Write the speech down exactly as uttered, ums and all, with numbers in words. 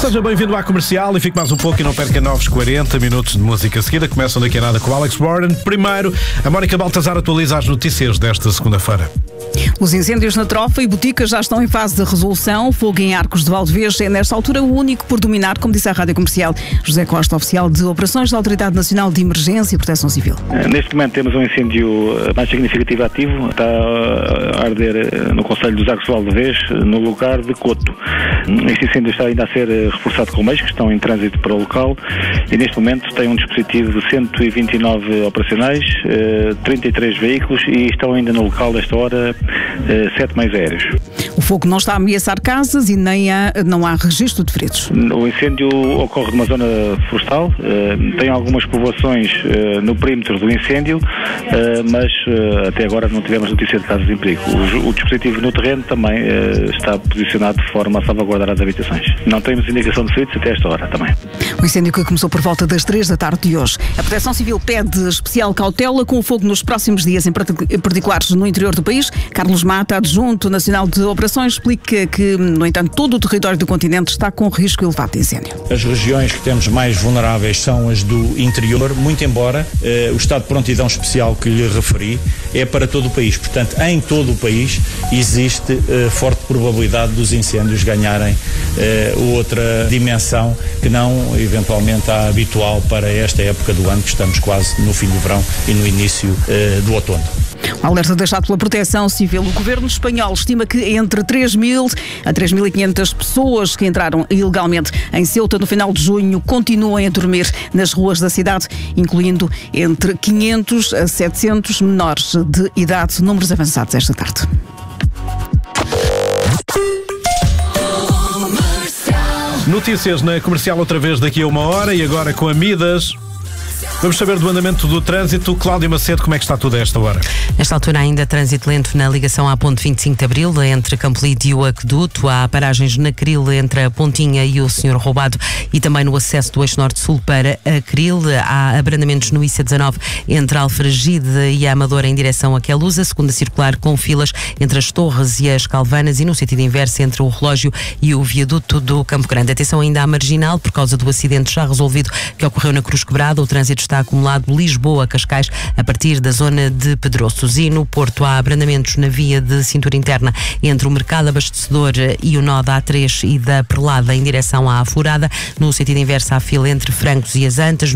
Seja bem-vindo à Comercial e fique mais um pouco e não perca novos quarenta minutos de música seguida. Começam daqui a nada com o Alex Warren. Primeiro, a Mónica Baltazar atualiza as notícias desta segunda-feira. Os incêndios na Trofa e Boticas já estão em fase de resolução. Fogo em Arcos de Valdevez é, nesta altura, o único por dominar, como disse a Rádio Comercial. José Costa, oficial de Operações da Autoridade Nacional de Emergência e Proteção Civil. Neste momento temos um incêndio mais significativo ativo. Está a arder no Concelho dos Arcos de Valdevez, no lugar de Coto. Este incêndio está ainda a ser reforçado com meios que estão em trânsito para o local e neste momento tem um dispositivo de cento e vinte e nove operacionais, trinta e três veículos e estão ainda no local desta hora sete meios aéreos. O fogo não está a ameaçar casas e nem há, não há registro de feridos. O incêndio ocorre numa zona florestal, tem algumas povoações no perímetro do incêndio, mas até agora não tivemos notícia de casos em perigo. O dispositivo no terreno também está posicionado de forma a salvaguardar as habitações. Não temos indicação de feridos até esta hora também. O incêndio que começou por volta das três da tarde de hoje. A Proteção Civil pede especial cautela com o fogo nos próximos dias, em particulares no interior do país. Carlos Mata, adjunto nacional de operações, explica que, no entanto, todo o território do continente está com risco elevado de incêndio. As regiões que temos mais vulneráveis são as do interior, muito embora eh, o estado de prontidão especial que lhe referi é para todo o país. Portanto, em todo o país existe eh, forte probabilidade dos incêndios ganharem eh, outra dimensão que não, eventualmente, a habitual para esta época do ano, que estamos quase no fim do verão e no início eh, do outono. O alerta deixado pela Proteção Civil. O governo espanhol estima que entre três mil a três mil e quinhentas pessoas que entraram ilegalmente em Ceuta no final de junho continuem a dormir nas ruas da cidade, incluindo entre quinhentos a setecentos menores de idade, números avançados esta tarde. Notícias na Comercial outra vez daqui a uma hora e agora com a Midas. Vamos saber do andamento do trânsito. Cláudia Macedo, como é que está tudo a esta hora? Nesta altura ainda trânsito lento na ligação à ponte vinte e cinco de Abril, entre Campolide e o Aqueduto. Há paragens na Cril entre a Pontinha e o Senhor Roubado e também no acesso do eixo norte-sul para a Cril. Há abrandamentos no I C dezenove entre a Alfragide e a Amadora em direção a Quelusa. Segunda circular com filas entre as Torres e as Calvanas e no sentido inverso entre o Relógio e o viaduto do Campo Grande. Atenção ainda à Marginal por causa do acidente já resolvido que ocorreu na Cruz Quebrada. O trânsito está acumulado Lisboa-Cascais a partir da zona de Pedroços. E no Porto há abrandamentos na via de cintura interna entre o Mercado Abastecedor e o nó da A três e da Perlada em direção à Furada. No sentido inverso há fila entre Francos e as Antas.